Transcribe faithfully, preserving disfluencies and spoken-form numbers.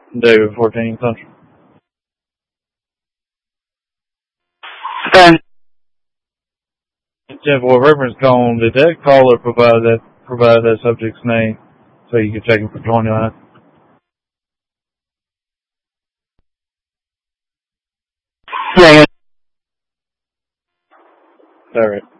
David fourteen Central. Then, Simple reference call. Did that caller provide that provide that subject's name so you can check him for twenty-nine? yeah, All right.